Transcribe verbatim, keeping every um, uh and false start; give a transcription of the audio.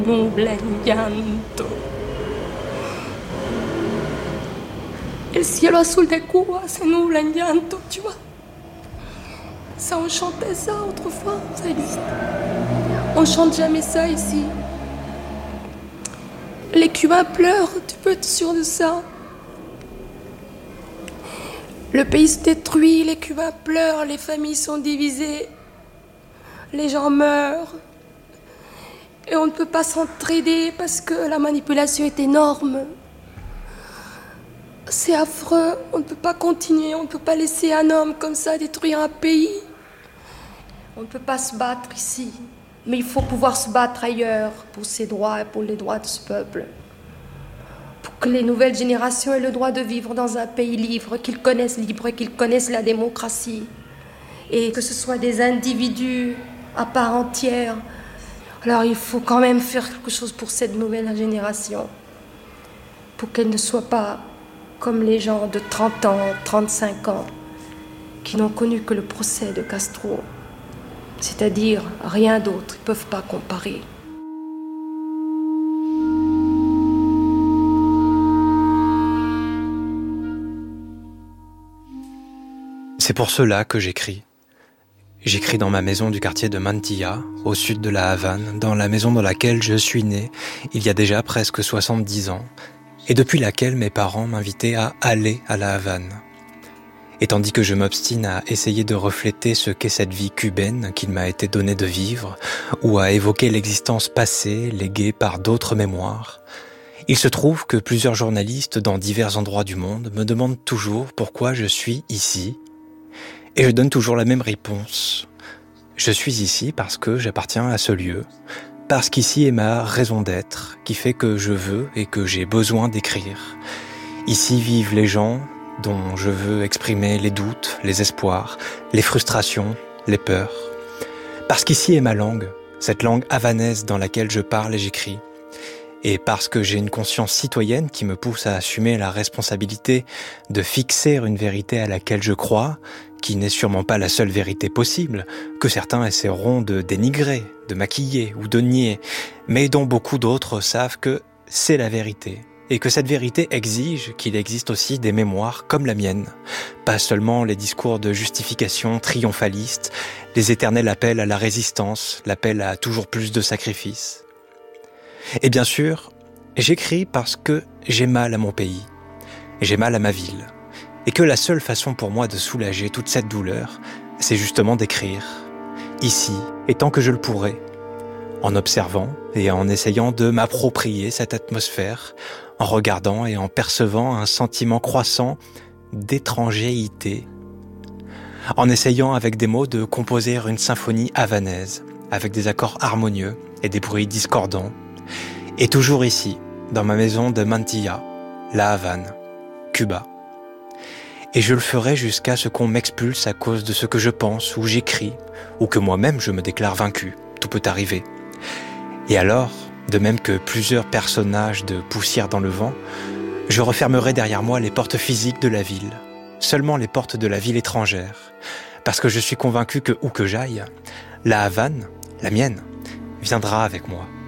Nuble llanto. El cielo azul de Cuba se nubla en llanto, tu vois. Ça, on chantait ça autrefois, ça existe. On chante jamais ça ici. Les Cubains pleurent, tu peux être sûr de ça. Le pays se détruit, les Cubains pleurent, les familles sont divisées, les gens meurent. Et on ne peut pas s'entraider parce que la manipulation est énorme. C'est affreux, on ne peut pas continuer, on ne peut pas laisser un homme comme ça détruire un pays. On ne peut pas se battre ici, mais il faut pouvoir se battre ailleurs pour ses droits et pour les droits de ce peuple. Pour que les nouvelles générations aient le droit de vivre dans un pays libre, qu'ils connaissent libre et qu'ils connaissent la démocratie. Et que ce soit des individus à part entière. Alors il faut quand même faire quelque chose pour cette nouvelle génération. Pour qu'elle ne soit pas comme les gens de trente ans, trente-cinq ans, qui n'ont connu que le procès de Castro. C'est-à-dire rien d'autre, ils ne peuvent pas comparer. C'est pour cela que j'écris. J'écris dans ma maison du quartier de Mantilla, au sud de la Havane, dans la maison dans laquelle je suis né il y a déjà presque soixante-dix ans, et depuis laquelle mes parents m'invitaient à aller à la Havane. Et tandis que je m'obstine à essayer de refléter ce qu'est cette vie cubaine qu'il m'a été donné de vivre, ou à évoquer l'existence passée léguée par d'autres mémoires, il se trouve que plusieurs journalistes dans divers endroits du monde me demandent toujours pourquoi je suis ici, et je donne toujours la même réponse. Je suis ici parce que j'appartiens à ce lieu, parce qu'ici est ma raison d'être, qui fait que je veux et que j'ai besoin d'écrire. Ici vivent les gens dont je veux exprimer les doutes, les espoirs, les frustrations, les peurs. Parce qu'ici est ma langue, cette langue havanaise dans laquelle je parle et j'écris. Et parce que j'ai une conscience citoyenne qui me pousse à assumer la responsabilité de fixer une vérité à laquelle je crois, qui n'est sûrement pas la seule vérité possible, que certains essaieront de dénigrer, de maquiller ou de nier, mais dont beaucoup d'autres savent que c'est la vérité. Et que cette vérité exige qu'il existe aussi des mémoires comme la mienne. Pas seulement les discours de justification triomphalistes, les éternels appels à la résistance, l'appel à toujours plus de sacrifices. Et bien sûr, j'écris parce que j'ai mal à mon pays, j'ai mal à ma ville, et que la seule façon pour moi de soulager toute cette douleur, c'est justement d'écrire, ici, et tant que je le pourrai, en observant et en essayant de m'approprier cette atmosphère, en regardant et en percevant un sentiment croissant d'étrangéité, en essayant avec des mots de composer une symphonie havanaise, avec des accords harmonieux et des bruits discordants, et toujours ici, dans ma maison de Mantilla, la Havane, Cuba. Et je le ferai jusqu'à ce qu'on m'expulse à cause de ce que je pense ou j'écris, ou que moi-même je me déclare vaincu, tout peut arriver. Et alors, de même que plusieurs personnages de poussière dans le vent, je refermerai derrière moi les portes physiques de la ville, seulement les portes de la ville étrangère, parce que je suis convaincu que où que j'aille, la Havane, la mienne, viendra avec moi.